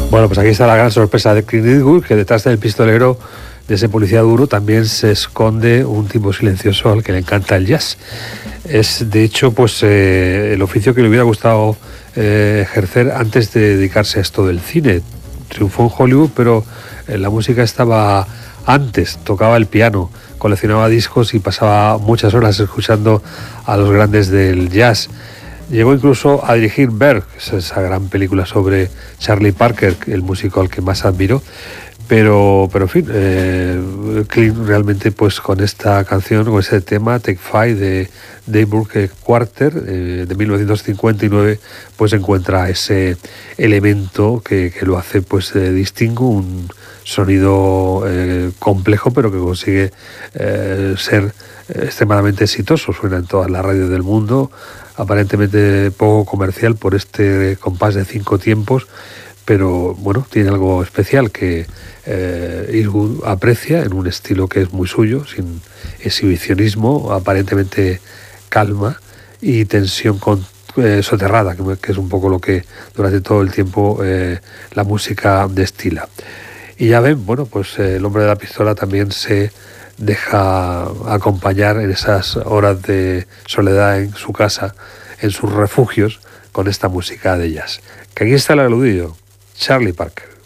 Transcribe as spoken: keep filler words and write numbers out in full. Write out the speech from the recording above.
Bueno, pues aquí está la gran sorpresa de Clint Eastwood, que detrás del pistolero de ese policía duro también se esconde un tipo silencioso al que le encanta el jazz. Es, de hecho, pues eh, el oficio que le hubiera gustado eh, ejercer antes de dedicarse a esto del cine. Triunfó en Hollywood, pero eh, la música estaba antes. Tocaba el piano, coleccionaba discos y pasaba muchas horas escuchando a los grandes del jazz. Llegó incluso a dirigir Berg, esa gran película sobre Charlie Parker, el músico al que más admiro. Pero, pero en fin, eh, Clint realmente pues con esta canción, con ese tema, Take Five de Dave Burke Quarter, eh, de mil novecientos cincuenta y nueve, pues encuentra ese elemento que, que lo hace pues eh, distingo, un sonido eh, complejo, pero que consigue eh, ser extremadamente exitoso. Suena en todas las radios del mundo, aparentemente poco comercial por este compás de cinco tiempos, pero bueno, tiene algo especial que eh, Eastwood aprecia en un estilo que es muy suyo, sin exhibicionismo, aparentemente calma y tensión con, eh, soterrada, que, que es un poco lo que durante todo el tiempo eh, la música destila. Y ya ven, bueno, pues eh, el hombre de la pistola también se deja acompañar en esas horas de soledad en su casa, en sus refugios, con esta música de jazz. Que aquí está el aludillo, Charlie Parker.